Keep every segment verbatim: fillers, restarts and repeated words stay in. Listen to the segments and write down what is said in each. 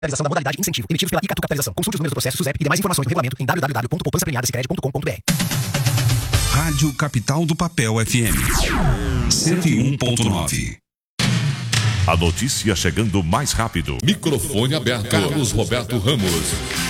Realização da modalidade incentivo, emitidos pela Icatu Capitalização. Consulte os números do processo SUSEP e demais informações no regulamento em w w w ponto poupança premiada sicredi ponto com ponto b r. Rádio Capital do Papel F M cento e um ponto nove. A notícia chegando mais rápido. Microfone aberto. Carlos Roberto Ramos.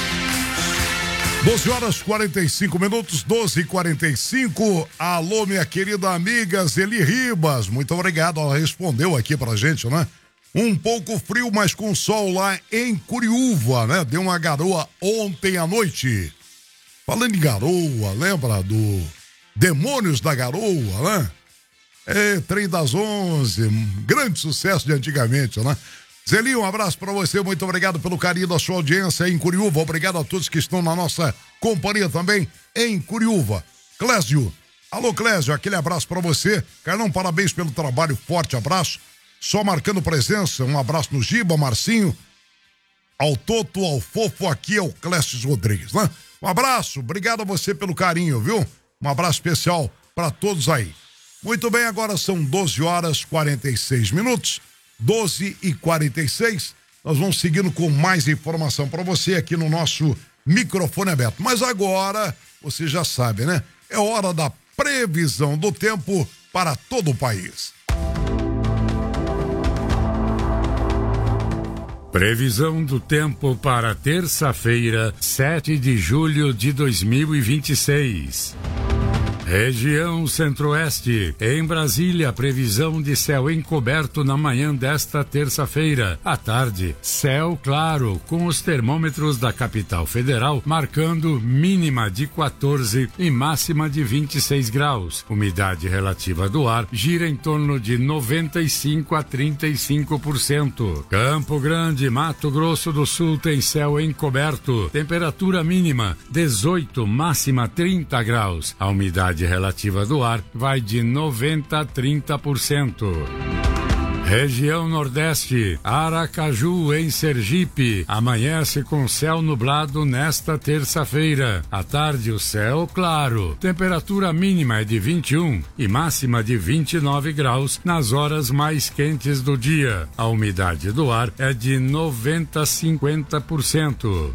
doze horas e quarenta e cinco minutos, doze e quarenta e cinco. Alô, minha querida amiga Zeli Ribas. Muito obrigado. Ela respondeu aqui pra gente, né? Um pouco frio, mas com sol lá em Curiúva, né? Deu uma garoa ontem à noite. Falando em garoa, lembra do Demônios da Garoa, né? É, Trem das Onze, grande sucesso de antigamente, né? Zeli, um abraço pra você, muito obrigado pelo carinho da sua audiência em Curiúva. Obrigado a todos que estão na nossa companhia também em Curiúva. Clésio, alô Clésio, aquele abraço pra você. Carlão, parabéns pelo trabalho, forte abraço. Só marcando presença, um abraço no Giba, Marcinho, ao Toto, ao Fofo, aqui é o Clécio Rodrigues, né? Um abraço, obrigado a você pelo carinho, viu? Um abraço especial para todos aí. Muito bem, agora são doze horas e quarenta e seis minutos, doze e quarenta e seis. Nós vamos seguindo com mais informação para você aqui no nosso microfone aberto. Mas agora, você já sabe, né? É hora da previsão do tempo para todo o país. Previsão do tempo para terça-feira, sete de julho de dois mil e vinte e seis. Região Centro-Oeste. Em Brasília, previsão de céu encoberto na manhã desta terça-feira. À tarde, céu claro, com os termômetros da capital federal marcando mínima de quatorze e máxima de vinte e seis graus. Umidade relativa do ar gira em torno de noventa e cinco a trinta e cinco por cento. Campo Grande, Mato Grosso do Sul tem céu encoberto. Temperatura mínima dezoito, máxima trinta graus. A umidade relativa do ar vai de noventa a trinta por cento. Região Nordeste, Aracaju, em Sergipe, amanhece com céu nublado nesta terça-feira. À tarde, o céu claro. Temperatura mínima é de vinte e um e máxima de vinte e nove graus nas horas mais quentes do dia. A umidade do ar é de noventa a cinquenta por cento.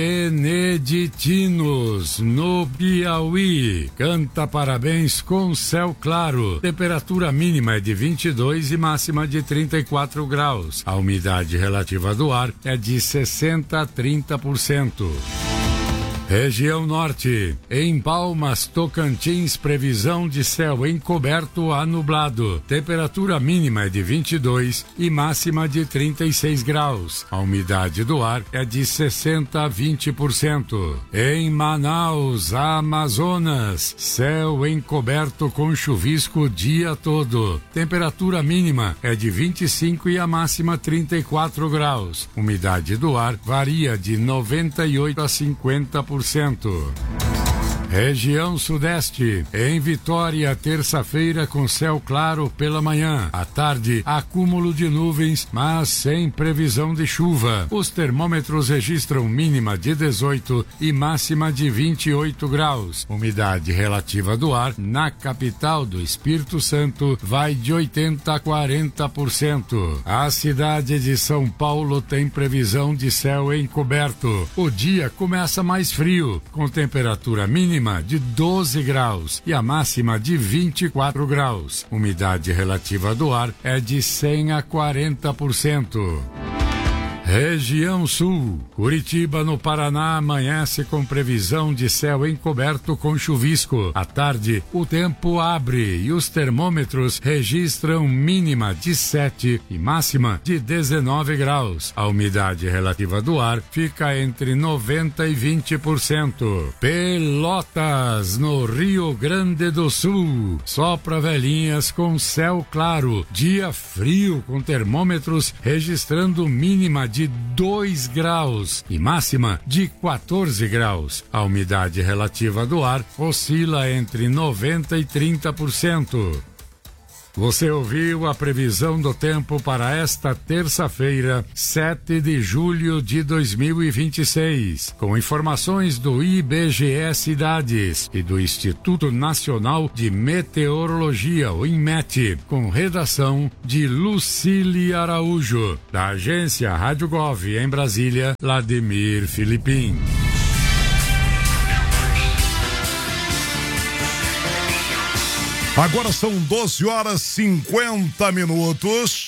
Beneditinos, no Piauí, canta parabéns com céu claro. Temperatura mínima é de vinte e dois e máxima de trinta e quatro graus. A umidade relativa do ar é de sessenta a trinta por cento. Região Norte, em Palmas, Tocantins, previsão de céu encoberto a nublado. Temperatura mínima é de vinte e dois e máxima de trinta e seis graus. A umidade do ar é de sessenta a vinte por cento. Em Manaus, Amazonas, céu encoberto com chuvisco o dia todo. Temperatura mínima é de vinte e cinco e a máxima trinta e quatro graus. Umidade do ar varia de noventa e oito a cinquenta por cento. Região Sudeste, em Vitória, terça-feira com céu claro pela manhã. À tarde, acúmulo de nuvens, mas sem previsão de chuva. Os termômetros registram mínima de dezoito e máxima de vinte e oito graus. Umidade relativa do ar na capital do Espírito Santo vai de oitenta a quarenta por cento. A cidade de São Paulo tem previsão de céu encoberto. O dia começa mais frio, com temperatura mínima de doze graus e a máxima de vinte e quatro graus. Umidade relativa do ar é de cem a quarenta por cento. Região Sul, Curitiba, no Paraná, amanhece com previsão de céu encoberto com chuvisco. À tarde, o tempo abre e os termômetros registram mínima de sete e máxima de dezenove graus. A umidade relativa do ar fica entre noventa e vinte por cento. Pelotas, no Rio Grande do Sul, sopra velhinhas com céu claro. Dia frio com termômetros registrando mínima de de dois graus e máxima de quatorze graus. A umidade relativa do ar oscila entre noventa e trinta por cento. Você ouviu a previsão do tempo para esta terça-feira, sete de julho de dois mil e vinte e seis, com informações do I B G E Cidades e do Instituto Nacional de Meteorologia, o INMET, com redação de Lucília Araújo, da agência Rádio Gov em Brasília, Vladimir Filipim. Agora são doze horas e cinquenta minutos.